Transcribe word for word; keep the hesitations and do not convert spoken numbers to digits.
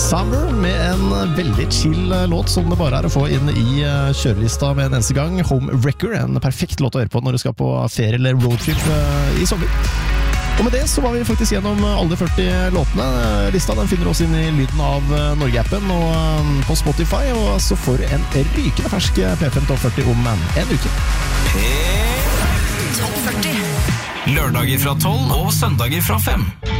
Summer med en veldig chill låt som det bare er å få inn i kjørelista med en eneste gang. Home Wrecker, en perfekt låt å høre på når du skal på ferie eller roadtrip i sommer. Og med det så var vi faktisk gjennom alle førti låtene. Lista den finner oss inn i lyden av Norge-appen og på Spotify, og så får du en rykende fersk P fem Topp førti om en uke. P Topp førti. Lørdager fra tolv og søndager fra fem.